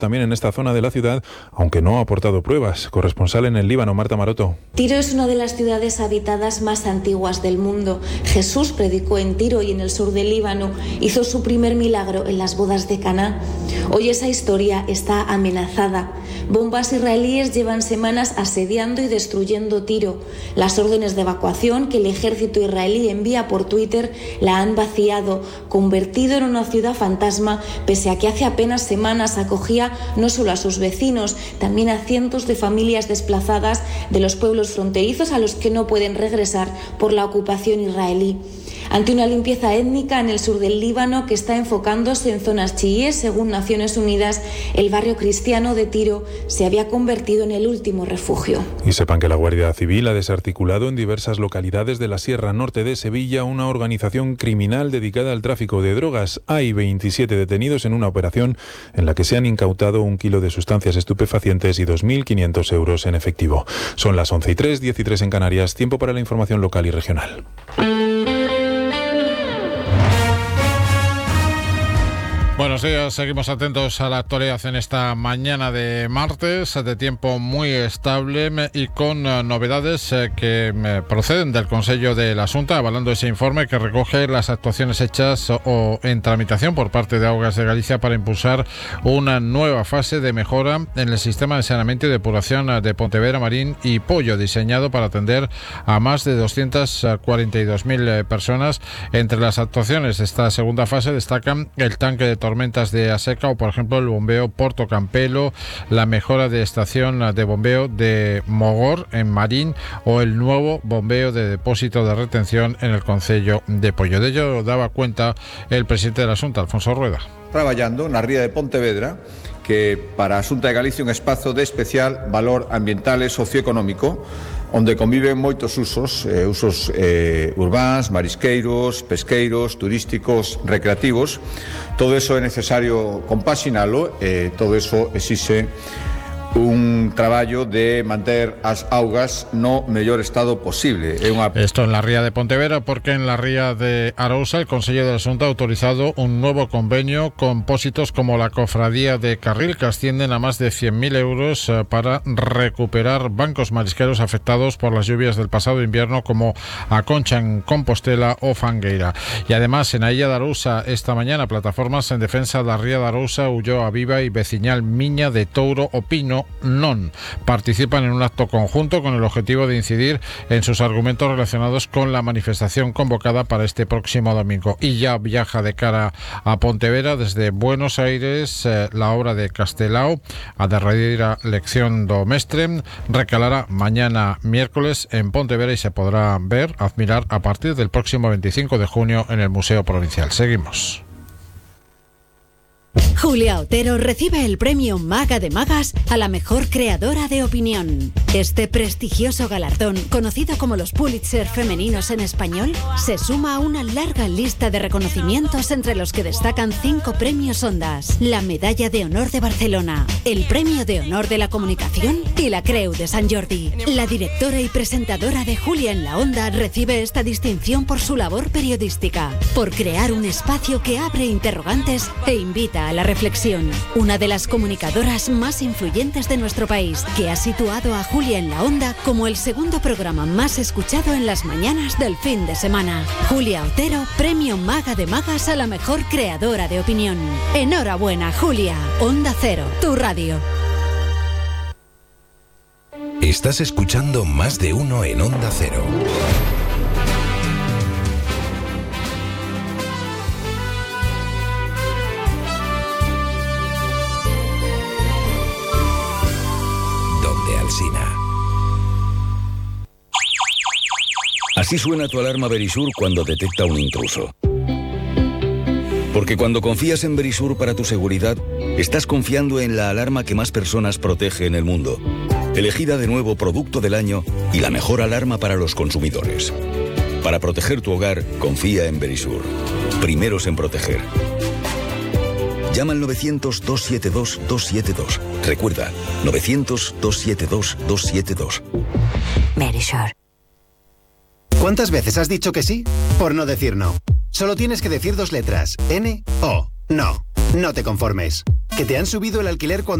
también en esta zona de la ciudad, aunque no ha aportado pruebas. Corresponsal en el Líbano, Marta Maroto. Tiro es una de las ciudades habitadas más antiguas del mundo. Jesús predicó en Tiro y en el sur del Líbano. Hizo su primer milagro en las bodas de Caná. Hoy esa historia está amenazada. Bombas israelíes llevan semanas asediando y destruyendo Tiro. Las órdenes de evacuación que el ejército israelí envía por Twitter la han vaciado, convertido en una ciudad fantasma, pese a que hace apenas semanas acogía no solo a sus vecinos, también a cientos de familias desplazadas de los pueblos fronterizos a los que no pueden regresar por la ocupación israelí. Ante una limpieza étnica en el sur del Líbano que está enfocándose en zonas chiíes, según Naciones Unidas, el barrio cristiano de Tiro se había convertido en el último refugio. Y sepan que la Guardia Civil ha desarticulado en diversas localidades de la Sierra Norte de Sevilla una organización criminal dedicada al tráfico de drogas. Hay 27 detenidos en una operación en la que se han incautado 1 kilo de sustancias estupefacientes y 2.500 euros en efectivo. Son las 11:03, 10:03 en Canarias. Tiempo para la información local y regional. Buenos días, seguimos atentos a la actualidad en esta mañana de martes, de tiempo muy estable y con novedades que proceden del Consejo de la Xunta, avalando ese informe que recoge las actuaciones hechas o en tramitación por parte de Augas de Galicia para impulsar una nueva fase de mejora en el sistema de saneamiento y depuración de Pontevedra, Marín y Pollo, diseñado para atender a más de 242.000 personas. Entre las actuaciones de esta segunda fase destacan el tanque de tormentas de Aseca o, por ejemplo, el bombeo Porto Campelo, la mejora de estación de bombeo de Mogor en Marín o el nuevo bombeo de depósito de retención en el concello de Pollo. De ello daba cuenta el presidente de la Xunta, Alfonso Rueda. Traballando na ría de Pontevedra, que para a Xunta de Galicia é un espazo de especial valor ambiental e socioeconómico, onde conviven moitos usos urbáns, marisqueiros, pesqueiros, turísticos, recreativos. Todo eso é necesario compaxinalo e todo eso exixe un traballo de manter as augas no mellor estado posible. Esto en la ría de Pontevedra, porque en la ría de Arousa el Consejo de la Xunta ha autorizado un nuevo convenio con pósitos como la Cofradía de Carril, que ascienden a más de 100.000 euros para recuperar bancos marisqueros afectados por las lluvias del pasado invierno, como a Concha en Compostela o Fangueira. Y además en la Illa de Arousa esta mañana plataformas en defensa de la ría de Arousa, Ulloa Viva y Veciñal Miña de Touro o Pino non participan en un acto conjunto con el objetivo de incidir en sus argumentos relacionados con la manifestación convocada para este próximo domingo. Y ya viaja de cara a Pontevedra desde Buenos Aires la obra de Castelao, a derradeira lección do mestre, recalará mañana miércoles en Pontevedra y se podrá ver, admirar a partir del próximo 25 de junio en el Museo Provincial. Seguimos. Julia Otero recibe el premio Maga de Magas a la mejor creadora de opinión. Este prestigioso galardón, conocido como los Pulitzer femeninos en español, se suma a una larga lista de reconocimientos entre los que destacan 5 premios Ondas, la Medalla de Honor de Barcelona, el Premio de Honor de la Comunicación y la Creu de Sant Jordi. La directora y presentadora de Julia en la Onda recibe esta distinción por su labor periodística, por crear un espacio que abre interrogantes e invita a la reflexión. Una de las comunicadoras más influyentes de nuestro país, que ha situado a Julia en la Onda como el segundo programa más escuchado en las mañanas del fin de semana. Julia Otero, premio Maga de Magas a la mejor creadora de opinión. Enhorabuena, Julia. Onda Cero, tu radio. Estás escuchando Más de Uno en Onda Cero. Así suena tu alarma Verisur cuando detecta un intruso. Porque cuando confías en Verisur para tu seguridad, estás confiando en la alarma que más personas protege en el mundo. Elegida de nuevo Producto del Año y la mejor alarma para los consumidores. Para proteger tu hogar, confía en Verisur. Primeros en proteger. Llama al 900-272-272. Recuerda, 900-272-272. Verisur. ¿Cuántas veces has dicho que sí? Por no decir no. Solo tienes que decir 2 letras. N-O. No. No te conformes. ¿Que te han subido el alquiler cuando